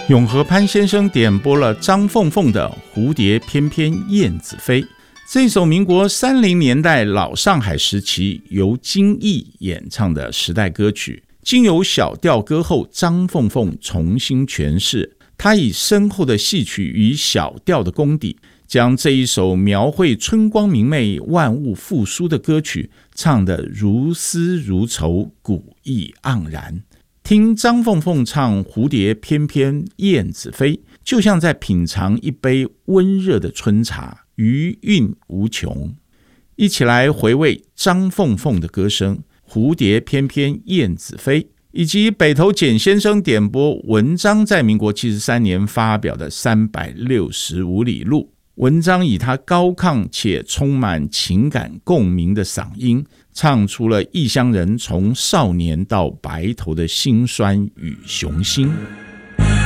永和潘先生点播了张凤凤的《蝴蝶翩翩燕子飞》，这首民国30年代老上海时期由金毅演唱的时代歌曲，经由小调歌后张凤凤重新诠释。她以深厚的戏曲与小调的功底，将这一首描绘春光明媚、万物复苏的歌曲唱得如丝如绸、古意盎然。听张凤凤唱《蝴蝶翩翩燕子飞》，就像在品尝一杯温热的春茶，余韵无穷。一起来回味张凤凤的歌声《蝴蝶翩翩燕子飞》，以及北投简先生点播文章在民国73年发表的365里路。文章以他高亢且充满情感共鸣的嗓音，唱出了异乡人从少年到白头的辛酸与雄心。